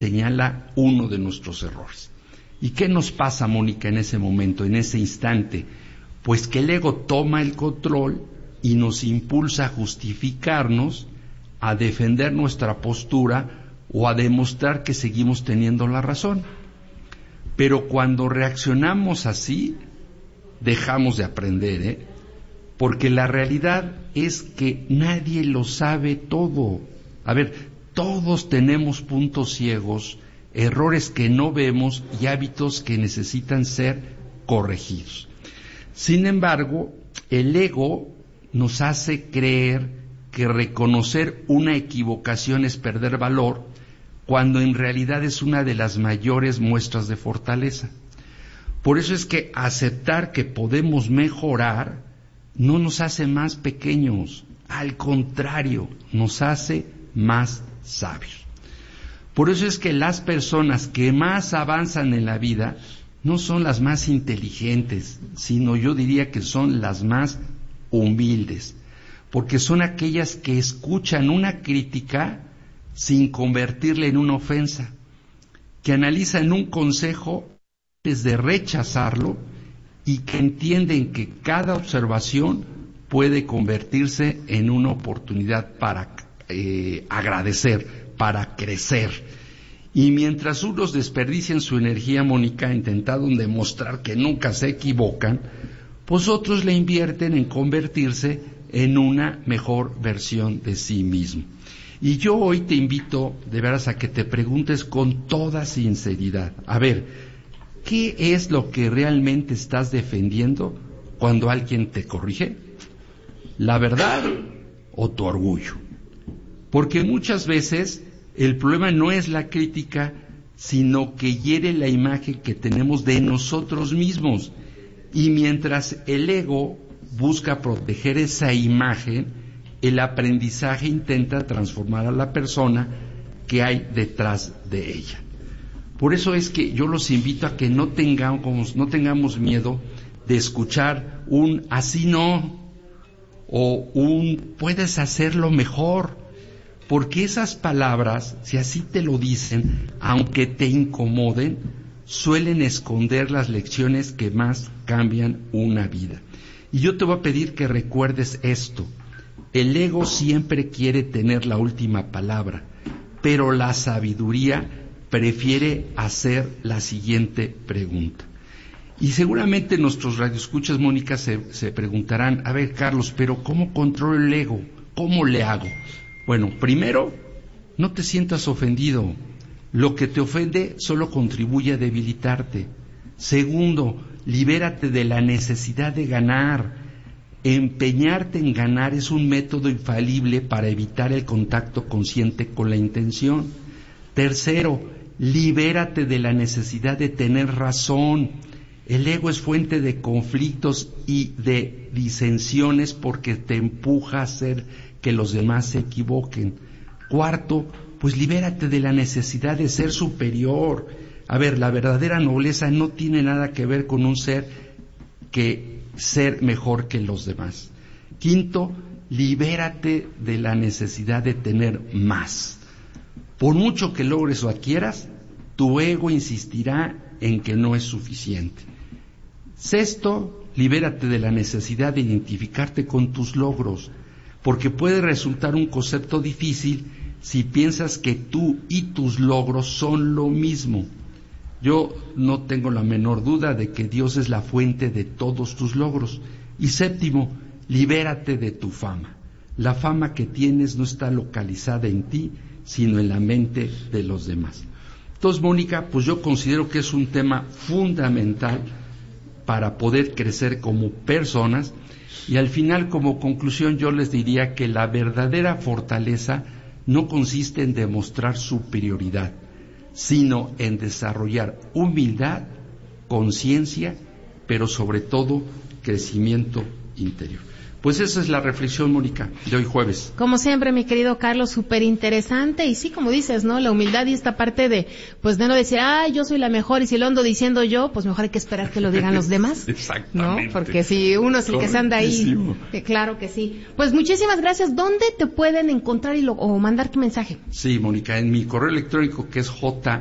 señala uno de nuestros errores. ¿Y qué nos pasa, Mónica, en ese momento, en ese instante? Pues que el ego toma el control y nos impulsa a justificarnos, a defender nuestra postura o a demostrar que seguimos teniendo la razón. Pero cuando reaccionamos así, dejamos de aprender, porque la realidad es que nadie lo sabe todo. A ver, todos tenemos puntos ciegos, errores que no vemos y hábitos que necesitan ser corregidos. Sin embargo, el ego nos hace creer que reconocer una equivocación es perder valor, cuando en realidad es una de las mayores muestras de fortaleza. Por eso es que aceptar que podemos mejorar no nos hace más pequeños, al contrario, nos hace más sabios. Por eso es que las personas que más avanzan en la vida no son las más inteligentes, sino yo diría que son las más humildes, porque son aquellas que escuchan una crítica sin convertirla en una ofensa, que analizan un consejo antes de rechazarlo y que entienden que cada observación puede convertirse en una oportunidad para agradecer, para crecer. Y mientras unos desperdician su energía, Mónica, intentando demostrar que nunca se equivocan, pues otros la invierten en convertirse en una mejor versión de sí mismo. Y yo hoy te invito de veras a que te preguntes con toda sinceridad, a ver, ¿qué es lo que realmente estás defendiendo cuando alguien te corrige? ¿La verdad o tu orgullo? Porque muchas veces el problema no es la crítica, sino que hiere la imagen que tenemos de nosotros mismos. Y mientras el ego busca proteger esa imagen, el aprendizaje intenta transformar a la persona que hay detrás de ella. Por eso es que yo los invito a que no tengamos miedo de escuchar un así no, o un puedes hacerlo mejor, porque esas palabras, si así te lo dicen, aunque te incomoden, suelen esconder las lecciones que más cambian una vida. Y yo te voy a pedir que recuerdes esto: el ego siempre quiere tener la última palabra, pero la sabiduría prefiere hacer la siguiente pregunta. Y seguramente nuestros radioescuchas, Mónica, se preguntarán, a ver, Carlos, pero ¿cómo controlo el ego? ¿Cómo le hago? Bueno, primero, no te sientas ofendido. Lo que te ofende solo contribuye a debilitarte. Segundo, libérate de la necesidad de ganar. Empeñarte en ganar es un método infalible para evitar el contacto consciente con la intención. Tercero, libérate de la necesidad de tener razón. El ego es fuente de conflictos y de disensiones porque te empuja a hacer que los demás se equivoquen. Cuarto, pues libérate de la necesidad de ser superior. A ver, la verdadera nobleza no tiene nada que ver con ser mejor que los demás. Quinto, libérate de la necesidad de tener más. Por mucho que logres o adquieras, tu ego insistirá en que no es suficiente. Sexto, libérate de la necesidad de identificarte con tus logros, porque puede resultar un concepto difícil si piensas que tú y tus logros son lo mismo. Yo no tengo la menor duda de que Dios es la fuente de todos tus logros. Y séptimo, libérate de tu fama. La fama que tienes no está localizada en ti, sino en la mente de los demás. Entonces, Mónica, pues yo considero que es un tema fundamental para poder crecer como personas, y al final, como conclusión, yo les diría que la verdadera fortaleza no consiste en demostrar superioridad, sino en desarrollar humildad, conciencia, pero sobre todo crecimiento interior. Pues esa es la reflexión, Mónica, de hoy jueves. Como siempre, mi querido Carlos, súper interesante. Y sí, como dices, ¿no? La humildad y esta parte de, pues de no decir, yo soy la mejor, y si lo ando diciendo yo, pues mejor hay que esperar que lo digan los demás. Exactamente. ¿No? Porque si uno es el que se anda ahí, claro que sí. Pues muchísimas gracias. ¿Dónde te pueden encontrar o mandar tu mensaje? Sí, Mónica, en mi correo electrónico, que es